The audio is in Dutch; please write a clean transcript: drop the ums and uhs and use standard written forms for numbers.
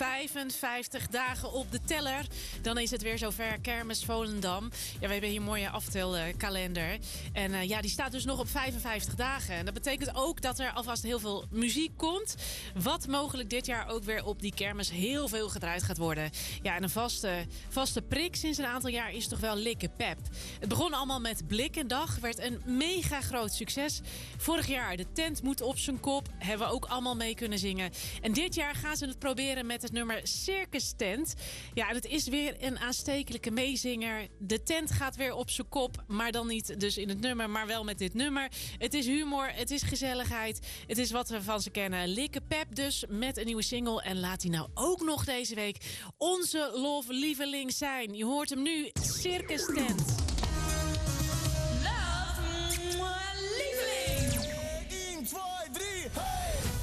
55 dagen op de teller. Dan is het weer zover, Kermis Volendam. Ja, we hebben hier een mooie aftelkalender. En die staat dus nog op 55 dagen. En dat betekent ook dat er alvast heel veel muziek komt. Wat mogelijk dit jaar ook weer op die kermis heel veel gedraaid gaat worden. Ja, en een vaste prik sinds een aantal jaar is toch wel Likke Pep. Het begon allemaal met Blikkendag. Werd een mega groot succes. Vorig jaar, de tent moet op zijn kop. Hebben we ook allemaal mee kunnen zingen. En dit jaar gaan ze het proberen met het nummer Circus Tent. Ja, en het is weer een aanstekelijke meezinger. De tent gaat weer op zijn kop. Maar dan niet dus in het nummer, maar wel met dit nummer. Het is humor, het is gezelligheid. Het is wat we van ze kennen. Likke Pep dus met een nieuwe single. En laat hij nou ook nog deze week onze lieveling zijn. Je hoort hem nu, Circus Tent.